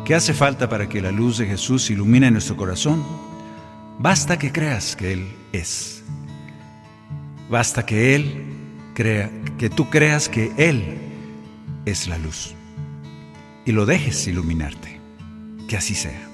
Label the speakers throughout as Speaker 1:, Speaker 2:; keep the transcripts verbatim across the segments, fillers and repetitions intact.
Speaker 1: ¿Qué hace falta para que la luz de Jesús ilumine nuestro corazón? Basta que creas que Él es. Basta que Él crea, que tú creas que Él es la luz. Y lo dejes iluminarte. Que así sea.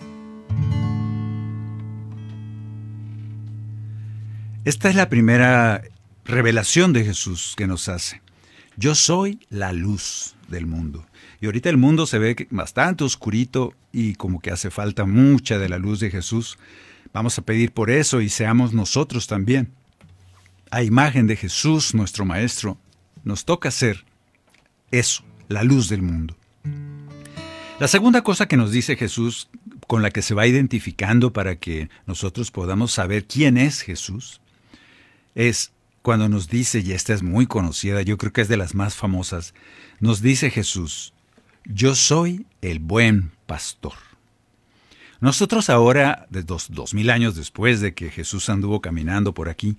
Speaker 1: Esta es la primera revelación de Jesús que nos hace. Yo soy la luz del mundo. Y ahorita el mundo se ve bastante oscurito y como que hace falta mucha de la luz de Jesús. Vamos a pedir por eso y seamos nosotros también. A imagen de Jesús, nuestro Maestro, nos toca ser eso, la luz del mundo. La segunda cosa que nos dice Jesús, con la que se va identificando para que nosotros podamos saber quién es Jesús, es cuando nos dice, y esta es muy conocida, yo creo que es de las más famosas, nos dice Jesús, yo soy el buen pastor. Nosotros ahora, de dos, dos mil años después de que Jesús anduvo caminando por aquí,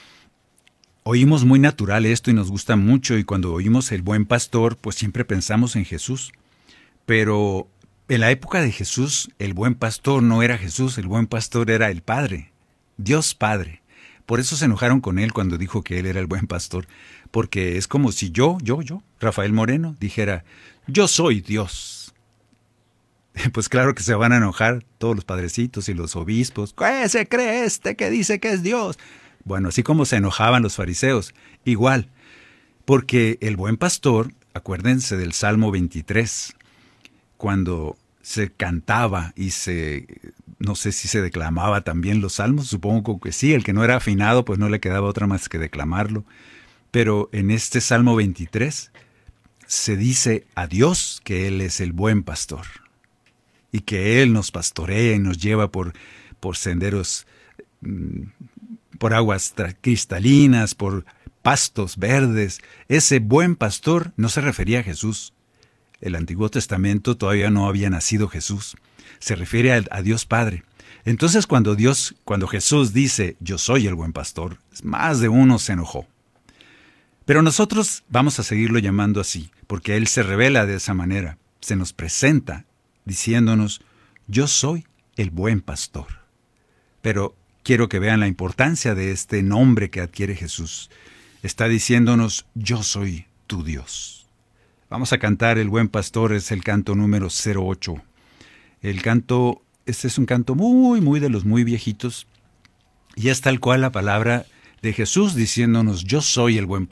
Speaker 1: oímos muy natural esto y nos gusta mucho, y cuando oímos el buen pastor, pues siempre pensamos en Jesús. Pero en la época de Jesús, el buen pastor no era Jesús, el buen pastor era el Padre, Dios Padre. Por eso se enojaron con él cuando dijo que él era el buen pastor, porque es como si yo, yo, yo, Rafael Moreno, dijera, yo soy Dios. Pues claro que se van a enojar todos los padrecitos y los obispos. ¿Qué se cree este que dice que es Dios? Bueno, así como se enojaban los fariseos, igual, porque el buen pastor, acuérdense del Salmo veintitrés, cuando se cantaba y se, no sé si se declamaba también los salmos, supongo que sí, el que no era afinado pues no le quedaba otra más que declamarlo, pero en este Salmo veintitrés se dice a Dios que Él es el buen pastor y que Él nos pastorea y nos lleva por, por senderos, por aguas cristalinas, por pastos verdes. Ese buen pastor no se refería a Jesús. El Antiguo Testamento todavía no había nacido Jesús. Se refiere a, a Dios Padre. Entonces cuando Dios, cuando Jesús dice, yo soy el buen pastor, más de uno se enojó. Pero nosotros vamos a seguirlo llamando así, porque Él se revela de esa manera. Se nos presenta diciéndonos, yo soy el buen pastor. Pero quiero que vean la importancia de este nombre que adquiere Jesús. Está diciéndonos, yo soy tu Dios. Vamos a cantar El Buen Pastor, es el canto número cero ocho. El canto, este es un canto muy, muy de los muy viejitos, y es tal cual la palabra de Jesús diciéndonos, yo soy el buen pastor.